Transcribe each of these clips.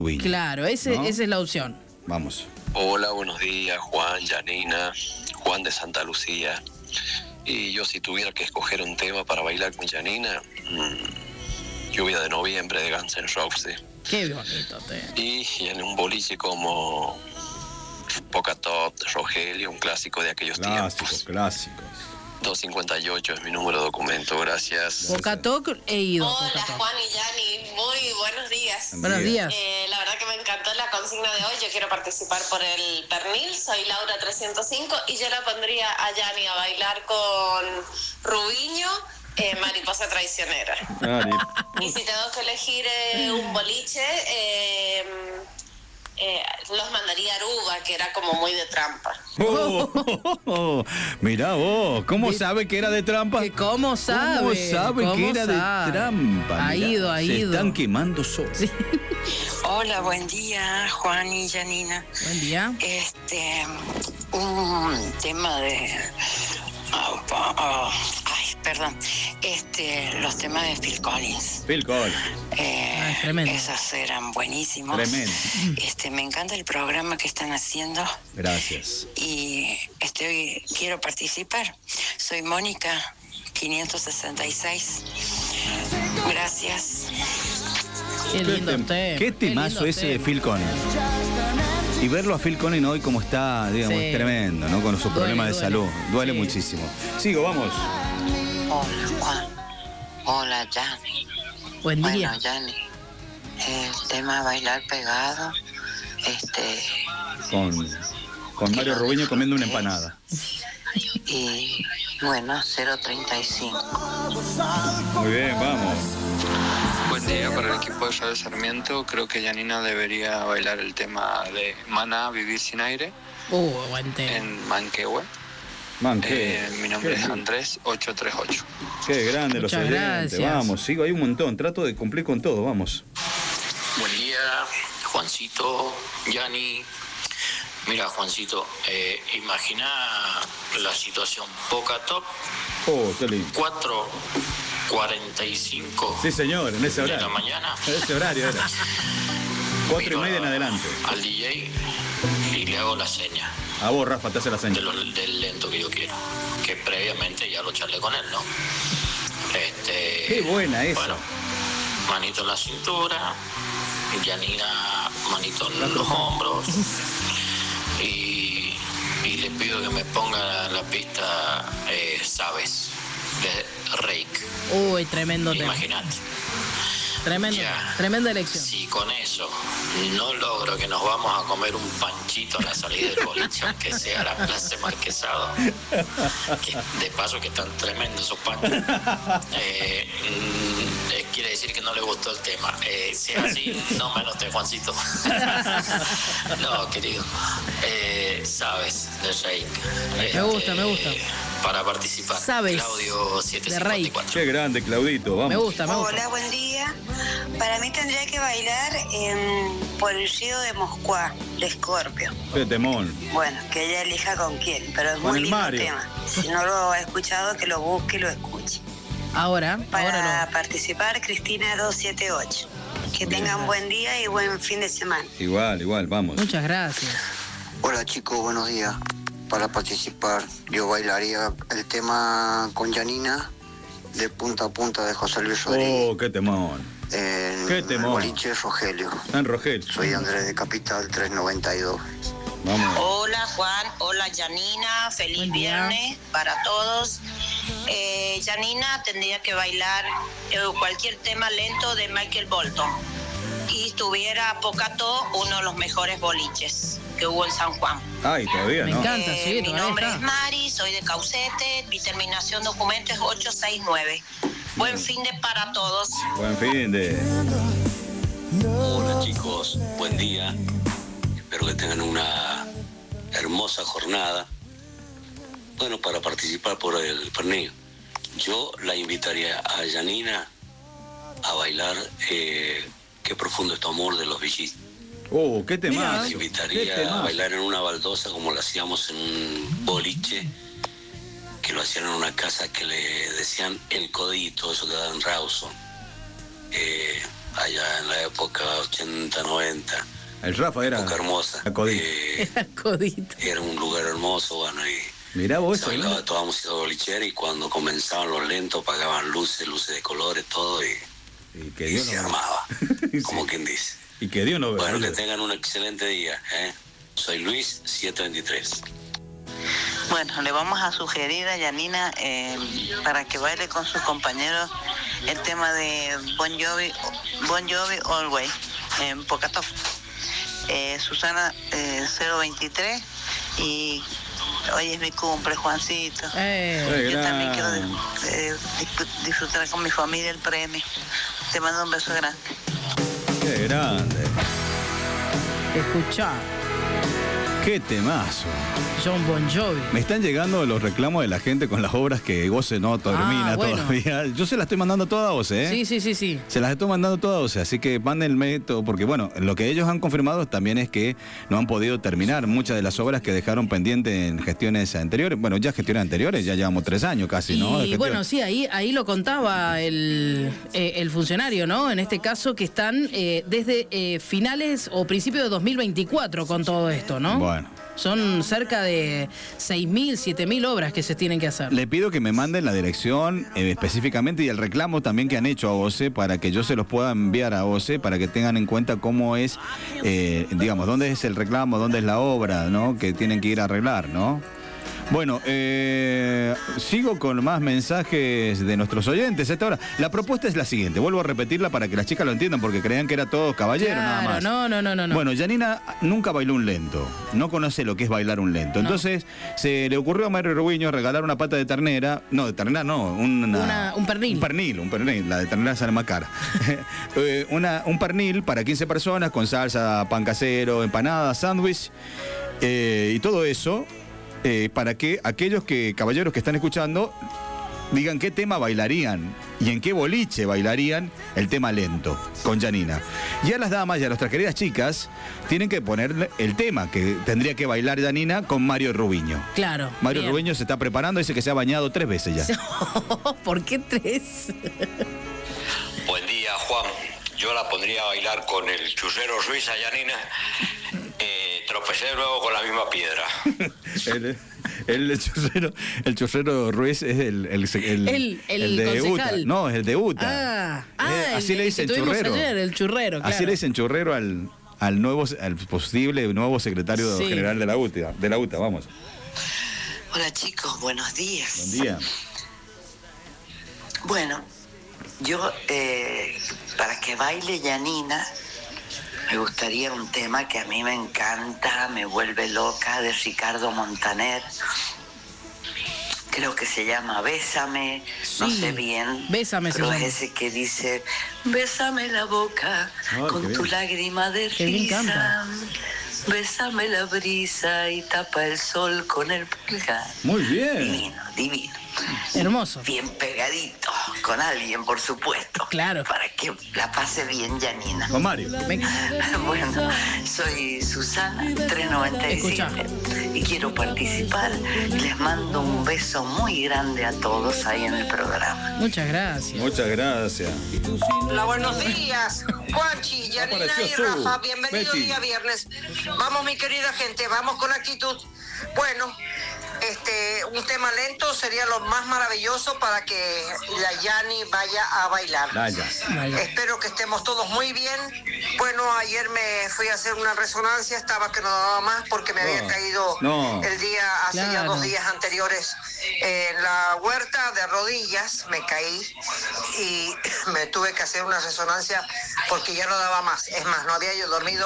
Claro, esa es la opción. Vamos. Hola, buenos días, Juan, Janina, Juan de Santa Lucía. Y yo, si tuviera que escoger un tema para bailar con Janina, Lluvia de Noviembre de Guns N' Roses. Qué bonito, Y en un boliche como Poca Top, Rogelio, un clásico de aquellos tiempos. Clásicos. 258 es mi número de documento, gracias. Poca Toc he ido. Hola Juan y Yani, muy buenos días. Buenos días. La verdad que me encantó la consigna de hoy, yo quiero participar por el pernil, soy Laura 305 y yo la pondría a Yani a bailar con Rubiño, Mariposa Traicionera. Y si tengo que elegir un boliche, los mandaría a Aruba, que era como muy de trampa. Mirá vos, ¿cómo sabe que era de trampa? ¿Cómo sabe? ¿Cómo sabe que era de trampa? Ha ido. Se están quemando solos. Sí. Hola, buen día, Juan y Janina. Buen día. Un tema de... perdón. Los temas de Phil Collins. Phil Collins. Tremendo. Esos eran buenísimos. Tremendo. Me encanta el programa que están haciendo. Gracias. Y quiero participar. Soy Mónica, 566. Gracias. Qué lindo tema. Qué temazo ese de Phil Collins. Y verlo a Phil Collins hoy como está, digamos, es tremendo, ¿no? Con sus problemas de salud. Duele muchísimo. Sigo, vamos. Hola, Juan. Hola, Yani. Buen día. Bueno, Yani, el tema bailar pegado, Con Mario Rubiño comiendo una empanada. Y bueno, 035. Muy bien, vamos. Buen día para el equipo de Radio Sarmiento. Creo que Janina debería bailar el tema de Maná, Vivir sin aire, aguante. en Manquehue. Mi nombre es Andrés 838. Qué grande los Muchas oyentes. gracias. Vamos, sigo, hay un montón. Trato de cumplir con todo, vamos. Buen día, Juancito, Yani. Mira, Juancito, imagina la situación. Poca Top, Qué lindo. 4:45 Sí, señor, en ese de la horario. mañana. Ese horario era. 4:30 en adelante. Al DJ y le hago la seña. A vos, Rafa, te hace la señal. Del lento que yo quiero. Que previamente ya lo charlé con él, ¿no? Qué buena esa. Bueno, manito en la cintura, Janina, manito en los hombros. Y le pido que me ponga la pista Sabes, de Reik. Uy, tremendo tema. Imagínate. Tremenda elección. Si con eso no logro que nos vamos a comer un panchito a la salida del boliche, aunque sea la Plaza Marquesado, que de paso que están tremendos esos panchos, quiere decir que no le gustó el tema. Si es así, no me noté, Juancito. No, querido. Sabes, de Reik. Me gusta. Para participar. Sabes, Claudio de 754. Qué grande, Claudito, vamos. Me gusta. Hola, buen día. Para mí tendría que bailar por el río de Moscú, de Scorpio. Qué temón. Bueno, que ella elija con quién, pero es Con muy el lindo Mario. tema. Si no lo ha escuchado, que lo busque y lo escuche. Ahora Participar, Cristina 278. Que tengan buen día y buen fin de semana. Igual, vamos. Muchas gracias. Hola chicos, buenos días. Para participar, yo bailaría el tema con Janina de Punta a Punta de José Luis Rodríguez. Qué temón. Qué temón. El boliche Rogelio. En Rogelio. Soy Andrés de Capital 392. Vamos. Hola Juan, hola Janina, feliz viernes para todos. Janina tendría que bailar cualquier tema lento de Michael Bolton y tuviera Pocato, uno de los mejores boliches que hubo en San Juan. Ay, todavía Me no. encanta, sí, Mi nombre es Mari, soy de Caucete, mi terminación documento es 869. Buen fin de para todos. Buen fin de... Hola chicos, buen día. Espero que tengan una hermosa jornada. Bueno, para participar por el pernil, yo la invitaría a Janina a bailar Qué profundo es tu amor de los VGs. qué tema. La invitaría a bailar en una baldosa como lo hacíamos en un boliche, que lo hacían en una casa que le decían El Codito, eso que da en Rawson. allá en la época 80, 90. El Rafa era época hermosa. Codito. Era un lugar hermoso, bueno, y mirá vos, se bailaba toda música bolichera, y cuando comenzaban los lentos apagaban luces de colores, todo, y se armaba, como quien dice. Y que Dios no vea. Bueno, que tengan un excelente día, ¿eh? Soy Luis, 723. Bueno, le vamos a sugerir a Yanina para que baile con sus compañeros el tema de Bon Jovi Always, en Pocató. Susana 023, y hoy es mi cumple, Juancito. Yo también quiero disfrutar con mi familia el premio. Te mando un beso grande. Qué grande. Escuchá. Qué temazo. John Bon Jovi. Me están llegando los reclamos de la gente con las obras que Voce no termina todavía. Yo se las estoy mandando todas a Voce, ¿eh? Sí. Se las estoy mandando todas a Voce, así que mándenme todo, porque bueno, lo que ellos han confirmado también es que no han podido terminar muchas de las obras que dejaron pendientes en gestiones anteriores. Bueno, ya gestiones anteriores, ya llevamos 3 años casi, ¿no? Y bueno, sí, ahí lo contaba el funcionario, ¿no? En este caso, que están desde finales o principios de 2024 con todo esto, ¿no? Bueno. Son cerca de 6.000, 7.000 obras que se tienen que hacer. Le pido que me manden la dirección específicamente y el reclamo también que han hecho a OCE para que yo se los pueda enviar a OCE para que tengan en cuenta cómo es, digamos, dónde es el reclamo, dónde es la obra, ¿no? Que tienen que ir a arreglar, ¿no? Bueno, sigo con más mensajes de nuestros oyentes a esta hora. La propuesta es la siguiente, vuelvo a repetirla para que las chicas lo entiendan, porque creían que era todo caballero, nada más. No. Bueno, Yanina nunca bailó un lento, no conoce lo que es bailar un lento. Entonces, se le ocurrió a Mario Rubiño regalar una pata de ternera, un pernil, la de ternera sale más cara. Un pernil para 15 personas con salsa, pan casero, empanadas, sándwich y todo eso. Para que aquellos caballeros que están escuchando digan qué tema bailarían y en qué boliche bailarían el tema lento con Yanina. Y a las damas y a nuestras queridas chicas tienen que poner el tema que tendría que bailar Yanina con Mario Rubiño. Claro. Mario Rubiño se está preparando, dice que se ha bañado 3 veces ya. ¿Por qué 3? Buen día, Juan. Yo la pondría a bailar con el churrero Ruiz a Yanina. Tropecé luego con la misma piedra. El churrero Ruiz es el de UTA. No, es el de UTA. Así le dicen churrero. Ayer, el churrero, claro. Así le dicen churrero al posible nuevo secretario general de la UTA. Vamos. Hola chicos, buenos días. Buen día. Bueno, yo para que baile Yanina me gustaría un tema que a mí me encanta, me vuelve loca, de Ricardo Montaner. Creo que se llama Bésame, no sé bien. Bésame, pero es ese que dice: bésame la boca con tu lágrima de risa. Bésame la brisa y tapa el sol con el pulgar. Muy bien. Divino. Hermoso. Bien pegadito, con alguien, por supuesto. Claro. Para que la pase bien Yanina. Con Mario. Bueno, soy Susana, 397. Y quiero participar. Les mando un beso muy grande a todos ahí en el programa. Muchas gracias. Muchas gracias. Hola, buenos días. Juanchi, Yanina y Rafa, bienvenido día viernes. Vamos, mi querida gente, vamos con actitud. Bueno, un tema lento sería lo más maravilloso para que la Yani vaya a bailar. Espero que estemos todos muy bien. Bueno, ayer me fui a hacer una resonancia, estaba que no daba más porque me había caído el día, hace ya 2 días anteriores, en la huerta de rodillas, me caí y me tuve que hacer una resonancia porque ya no daba más. Es más, no había yo dormido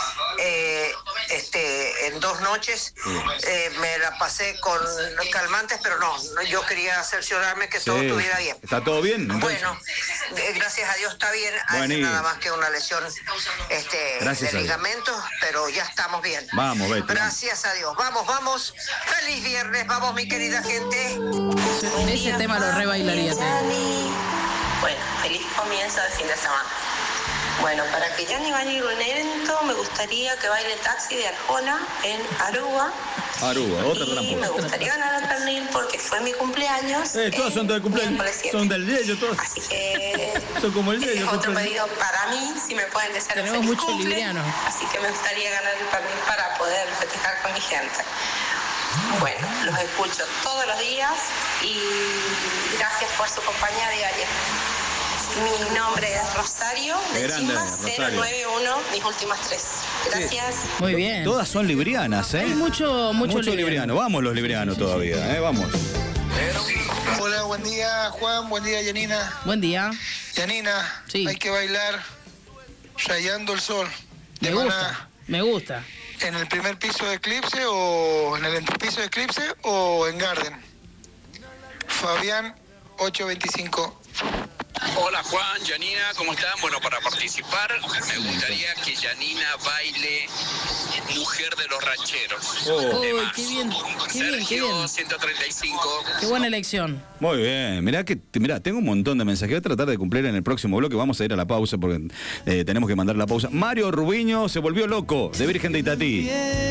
en 2 noches, me la pasé con calmantes, pero no, yo quería cerciorarme que todo estuviera bien. ¿Está todo bien? Entonces. Bueno, gracias a Dios está bien, hay nada más que una lesión de ligamentos, pero ya estamos bien. Vamos, Betty. Gracias a Dios. Vamos. Feliz viernes, vamos mi querida gente. Ese tema lo rebailaría. Bueno, feliz comienzo de fin de semana. Bueno, para que Yani baile un evento, me gustaría que baile Taxi de Arjona en Aruba. Aruba, otra y tramposa. me gustaría ganar el pernil porque fue mi cumpleaños. Todos son del cumpleaños. Son del Yello, todos. Así que son como el Yello. es otro pedido para mí, si me pueden desear tenemos feliz mucho cumple. libriano. Así que me gustaría ganar el pernil para poder festejar con mi gente. Bueno, los escucho todos los días y gracias por su compañía diaria. Mi nombre es Rosario, de Grande, Chimba, Rosario. 091, mis últimas 3. Gracias. Muy bien. Todas son librianas, ¿eh? Hay mucho libriano. Vamos los librianos todavía, vamos. Hola, buen día Juan, buen día Yanina. Buen día. Yanina, sí. Hay que bailar Rayando el Sol. Me gusta, me gusta. ¿En el primer piso de Eclipse o en el entrepiso de Eclipse o en Garden? Fabián 825. Hola Juan, Yanina, ¿cómo están? Bueno, para participar me gustaría que Yanina baile Mujer de los Rancheros. Oh, qué bien, qué bien, qué bien. 135. Qué buena elección. Muy bien, mirá, tengo un montón de mensajes. Voy a tratar de cumplir en el próximo bloque. Vamos a ir a la pausa porque tenemos que mandar la pausa. Mario Rubiño se volvió loco, de Virgen de Itatí.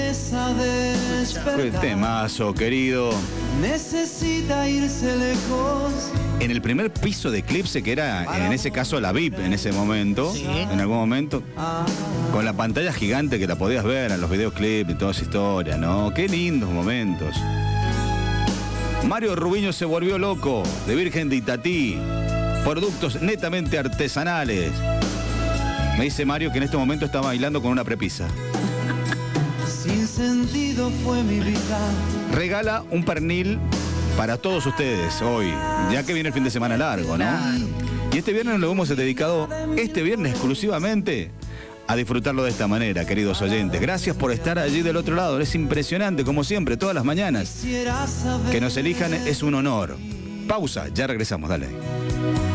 Qué temazo, querido. Necesita irse lejos. En el primer piso de Eclipse, que era en ese caso la VIP en ese momento, en algún momento, con la pantalla gigante que la podías ver en los videoclips y toda esa historia, ¿no? Qué lindos momentos. Mario Rubiño se volvió loco, de Virgen de Itatí. Productos netamente artesanales. Me dice Mario que en este momento está bailando con una prepisa. Sin sentido fue mi vida. Regala un pernil para todos ustedes hoy, ya que viene el fin de semana largo, ¿no? Y este viernes lo hemos dedicado, exclusivamente a disfrutarlo de esta manera, queridos oyentes. Gracias por estar allí del otro lado. Es impresionante, como siempre, todas las mañanas. Que nos elijan es un honor. Pausa, ya regresamos, dale.